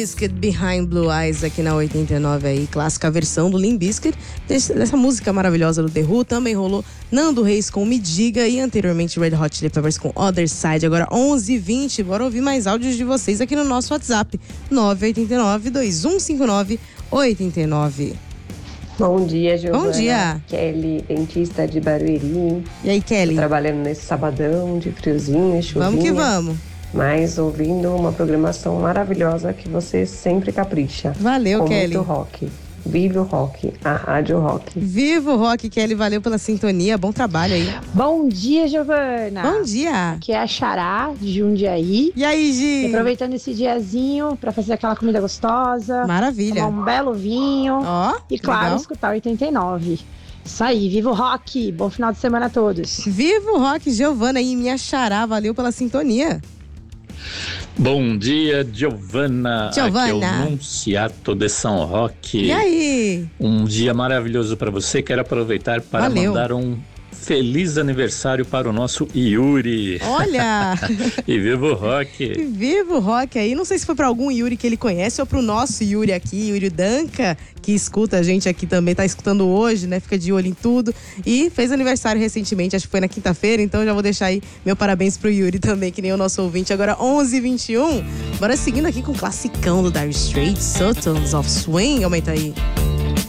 Bizkit, Behind Blue Eyes, aqui na 89 aí, clássica versão do Limp Bizkit, dessa música maravilhosa do The Who. Também rolou Nando Reis com Me Diga e anteriormente Red Hot Chili Peppers com Other Side. Agora 11h20, bora ouvir mais áudios de vocês aqui no nosso WhatsApp, 989-2159-89. Bom dia, Giovana. Bom dia. Kelly, dentista de Barueri. E aí, Kelly? Tô trabalhando nesse sabadão de friozinho e chuvinha. Vamos que vamos. Mas ouvindo uma programação maravilhosa que você sempre capricha. Valeu, com Kelly. muito rock. Viva o rock, a Rádio Rock. Viva o rock, Kelly. Valeu pela sintonia. Bom trabalho aí. Bom dia, Giovana. Bom dia. Aqui é a Xará, de Jundiaí. E aí, Gi? E aproveitando esse diazinho pra fazer aquela comida gostosa. Maravilha. Tomar um belo vinho. Ó, e claro, legal. escutar 89. Isso aí, viva o rock. Bom final de semana a todos. Viva o rock, Giovana e minha Xará. Valeu pela sintonia. Bom dia, Giovana. Giovana. Aqui é o Nunciato de São Roque. E aí? Um dia maravilhoso para você. Quero aproveitar para mandar um feliz aniversário para o nosso Yuri. Olha! E viva o rock. Viva o rock aí. Não sei se foi pra algum Yuri que ele conhece ou pro nosso Yuri aqui, Yuri Danca, que escuta a gente aqui também, tá escutando hoje, né? Fica de olho em tudo. E fez aniversário recentemente, acho que foi na quinta-feira, então já vou deixar aí meu parabéns pro Yuri também, que nem o nosso ouvinte. Agora 11h21. Bora seguindo aqui com o classicão do Dire Straits, Sultans of Swing. Aumenta aí.